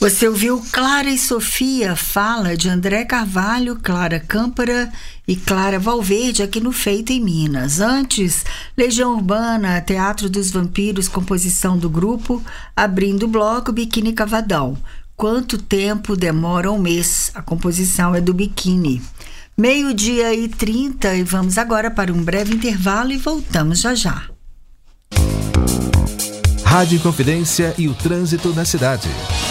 Você ouviu Clara e Sofia, fala de André Carvalho, Clara Câmpara e Clara Valverde aqui no Feito em Minas. Antes, Legião Urbana, Teatro dos Vampiros, composição do grupo, abrindo o bloco Biquíni Cavadão. Quanto tempo demora um mês? A composição é do Biquíni. 12:30 e vamos agora para um breve intervalo e voltamos já já. Rádio Inconfidência e o trânsito na cidade.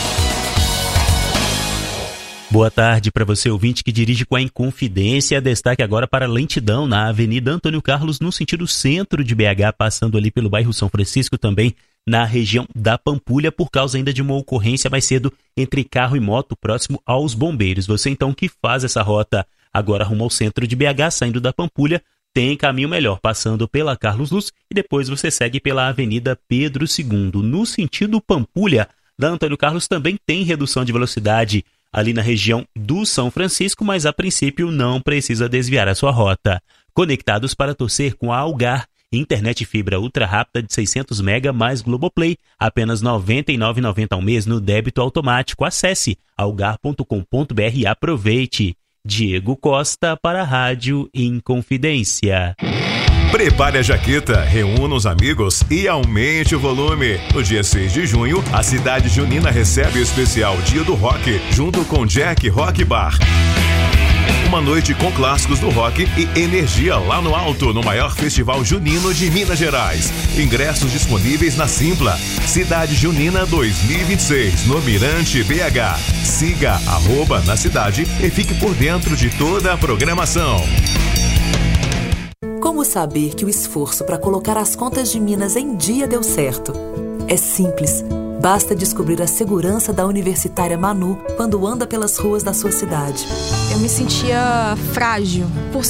Boa tarde para você, ouvinte que dirige com a Inconfidência. Destaque agora para a lentidão na Avenida Antônio Carlos, no sentido centro de BH, passando ali pelo bairro São Francisco, também na região da Pampulha, por causa ainda de uma ocorrência mais cedo entre carro e moto, próximo aos bombeiros. Você então que faz essa rota agora rumo ao centro de BH, saindo da Pampulha, tem caminho melhor, passando pela Carlos Luz e depois você segue pela Avenida Pedro II. No sentido Pampulha, da Antônio Carlos, também tem redução de velocidade ali na região do São Francisco, mas a princípio não precisa desviar a sua rota. Conectados para torcer com a Algar, internet fibra ultra rápida de 600 MB mais Globoplay, apenas R$ 99,90 ao mês no débito automático. Acesse algar.com.br e aproveite. Diego Costa para a Rádio Inconfidência. Prepare a jaqueta, reúna os amigos e aumente o volume. No dia 6 de junho, a cidade junina recebe o especial Dia do Rock, junto com Jack Rock Bar. Uma noite com clássicos do rock e energia lá no alto, no maior festival junino de Minas Gerais. Ingressos disponíveis na Simpla. Cidade Junina 2026, no Mirante BH. Siga @na cidade e fique por dentro de toda a programação. Como saber que o esforço para colocar as contas de Minas em dia deu certo? É simples. Basta descobrir a segurança da universitária Manu quando anda pelas ruas da sua cidade. Eu me sentia frágil por